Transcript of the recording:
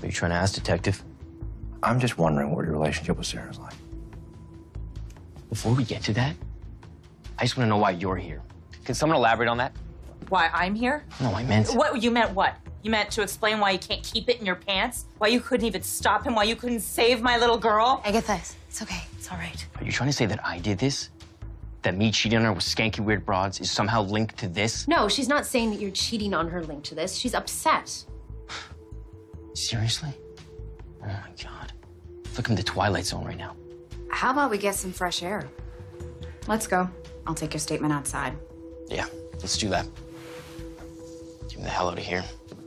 What are you trying to ask, Detective? I'm just wondering what your relationship with Sarah's like. Before we get to that, I just want to know why you're here. Can someone elaborate on that? Why I'm here? No, I meant... What, you meant what? You meant to explain why you can't keep it in your pants? Why you couldn't even stop him? Why you couldn't save my little girl? I get this. It's okay. It's all right. Are you trying to say that I did this? That me cheating on her with skanky weird broads is somehow linked to this? No, she's not saying that you're cheating on her linked to this. She's upset. Seriously? Oh my God. I feel like I'm in the Twilight Zone right now. How about we get some fresh air? Let's go. I'll take your statement outside. Yeah, let's do that. Get me the hell out of here.